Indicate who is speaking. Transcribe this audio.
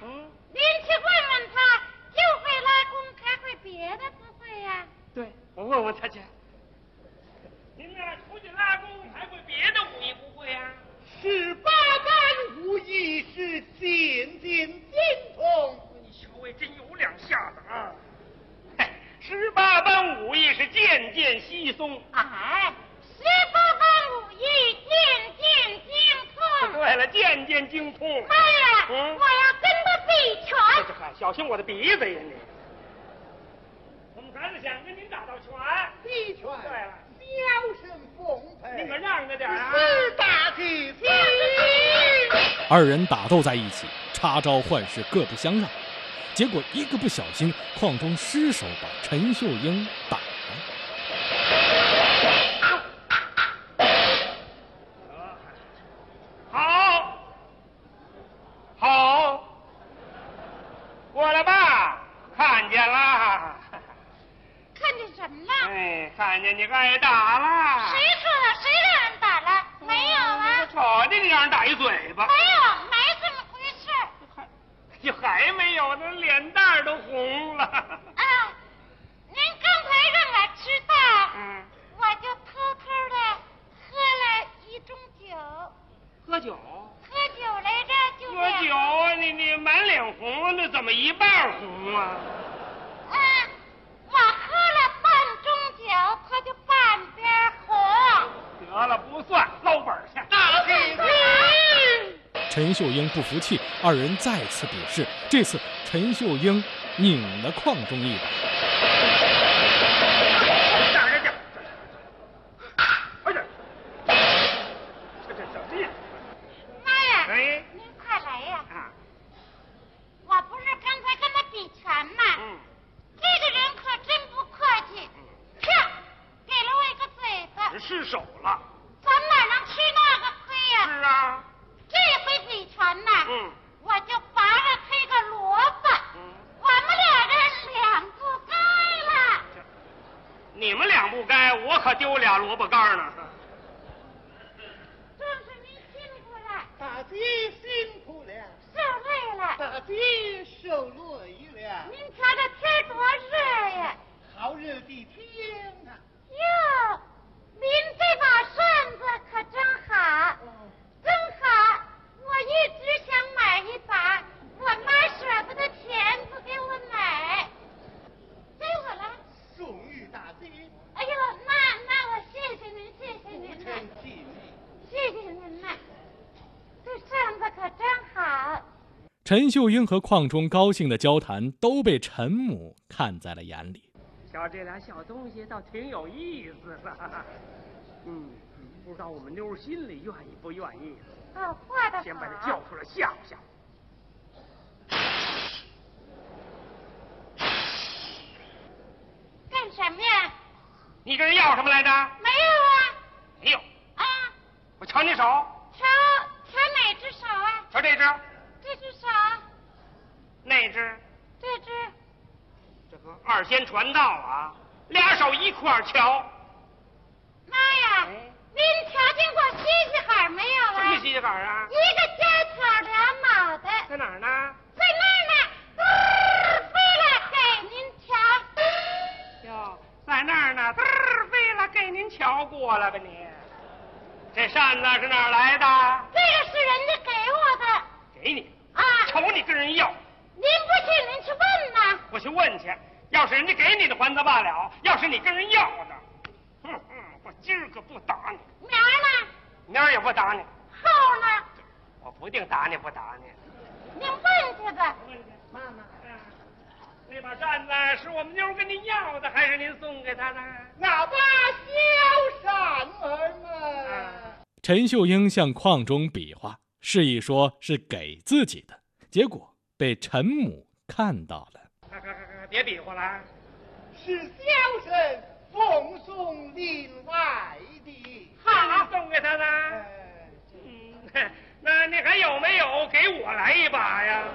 Speaker 1: 您去问问他，就会拉弓，还会别的不会呀？
Speaker 2: 对，我问问他去。您呢，除去拉弓，还会别的武艺不会呀
Speaker 3: 18般武艺是渐渐精通。
Speaker 2: 你小尉真有两下子啊！18般武艺是渐渐稀松。
Speaker 1: 哎，18般武艺渐渐精通。
Speaker 2: 对了，渐渐精通。
Speaker 1: 妈呀，我要跟他比拳。
Speaker 2: 小心我的鼻子呀你！我们孩子想跟您打道拳。
Speaker 3: 比拳。
Speaker 2: 对了，
Speaker 3: 小声奉陪。
Speaker 2: 你可让着点啊！
Speaker 3: 是大体气。
Speaker 4: 二人打斗在一起，插招换式，各不相让。结果一个不小心，邝忠失手把陈秀英打了。
Speaker 2: 好，过来吧，看见了。
Speaker 1: 看见什么了？
Speaker 2: 哎，看见你挨打了。
Speaker 1: 谁说的？谁让人打了？没有啊。
Speaker 2: 瞅见你让人打一嘴巴。
Speaker 1: 没有，没这么回事。
Speaker 2: 还没有呢，脸蛋都红了。
Speaker 1: 啊，您刚才让我知道，我就偷偷的喝了一盅酒。
Speaker 2: 喝酒？
Speaker 1: 喝酒来着，就
Speaker 2: 喝酒啊！你满脸红，那怎么一半红啊？
Speaker 1: 我喝了半盅酒，他就半边红。
Speaker 2: 得了，不算，捞本去。
Speaker 3: 大体气。
Speaker 4: 陈秀英不服气，二人再次比试。这次陈秀英拧了邝忠一把。
Speaker 2: 让人家，快点！这什么呀？
Speaker 1: 妈呀！
Speaker 2: 哎，
Speaker 1: 您快来呀！
Speaker 2: 啊，
Speaker 1: 我不是刚才跟他比拳吗？这个人可真不客气，啪，给了我一个嘴巴。
Speaker 2: 失手了。
Speaker 1: 咱哪能吃那个亏呀？
Speaker 2: 是啊。
Speaker 1: 这回比拳呢，我就拔了他一个萝卜，我们俩人两不该了。
Speaker 2: 你们俩不该，我可丢俩萝卜干呢。
Speaker 1: 正是您辛苦了。
Speaker 3: 大姐辛苦了。
Speaker 1: 受累了。
Speaker 3: 大姐受累了。
Speaker 1: 您瞧这天多热呀！
Speaker 3: 好热的天啊！
Speaker 1: 哟，您这把扇子可真好，真好！我一直想买一把，我妈舍不得钱，不给我买，给我了。
Speaker 3: 送与大姐。
Speaker 1: 哎呦，那我谢谢您，谢谢您
Speaker 3: 不
Speaker 1: 呐，
Speaker 3: 成气。
Speaker 1: 谢谢您呐，这扇子可真好。
Speaker 4: 陈秀英和邝忠高兴的交谈都被陈母看在了眼里。
Speaker 2: 瞧这俩小东西倒挺有意思的。不知道我们妞儿心里愿意不愿意。
Speaker 1: 画的好。
Speaker 2: 先把他叫出来吓唬吓唬。
Speaker 1: 干什么呀？
Speaker 2: 你跟人要什么来着？
Speaker 1: 没有啊。
Speaker 2: 没有。
Speaker 1: 啊。
Speaker 2: 我瞧你手。
Speaker 1: 瞧哪只手啊？
Speaker 2: 瞧这只。
Speaker 1: 这只手。
Speaker 2: 那只。
Speaker 1: 这只。
Speaker 2: 这个二仙传道啊，俩手一块儿瞧。
Speaker 1: 妈呀！您瞧见过西西海没有啊？
Speaker 2: 什么西西海啊？
Speaker 1: 一个尖挑俩脑袋。
Speaker 2: 在哪儿呢？
Speaker 1: 在那儿呢，飞了给您瞧。
Speaker 2: 哟，在那儿呢，飞了给您瞧过了吧你？这扇子是哪儿来的？
Speaker 1: 这个是人家给我的。
Speaker 2: 给你
Speaker 1: 啊？
Speaker 2: 瞅你跟人要。
Speaker 1: 您不信，您去问呐。
Speaker 2: 我去问去，要是人家给你的还则罢了，要是你跟人要的，我今儿可不打你。
Speaker 1: 明儿呢？
Speaker 2: 明儿也不打你。
Speaker 1: 后呢？
Speaker 2: 我不定打你不打你。
Speaker 1: 您问去吧。
Speaker 2: 问去，妈妈。那把扇子是我们妞跟您要的，还是您送给她的？
Speaker 3: 那把小扇儿嘛。
Speaker 4: 陈秀英向邝忠比划，示意说是给自己的，结果被陈母看到了。
Speaker 2: 别比划了。
Speaker 3: 是小生奉送另外的。
Speaker 2: 好，送给他的。那你还有没有给我来一把呀？